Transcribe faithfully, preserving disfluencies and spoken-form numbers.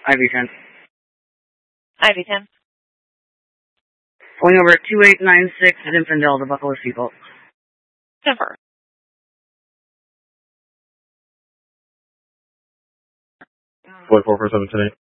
I V ten. I V ten. Going over at two eight nine six Zinfandel to Buffalo Steeple. Denver. Boy four four seven ten eight.